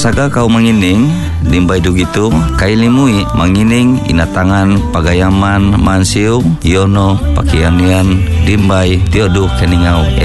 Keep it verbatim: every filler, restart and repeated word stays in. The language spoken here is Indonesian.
Sasaga kau mengining dimbai dugitu kailimui mengining inatangan pagayaman mansiu yono pakianian dimbai tiodu keningau